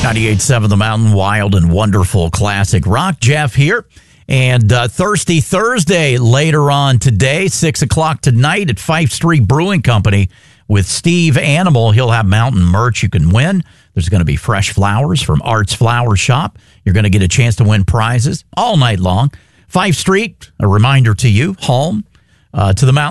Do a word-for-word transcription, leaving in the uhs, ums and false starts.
ninety-eight point seven The Mountain, wild and wonderful classic rock. Jeff here. And uh, Thirsty Thursday later on today, six o'clock tonight at Fife Street Brewing Company with Steve Animal. He'll have mountain merch you can win. There's going to be fresh flowers from Art's Flower Shop. You're going to get a chance to win prizes all night long. Fife Street, a reminder to you, home uh, to the mountain.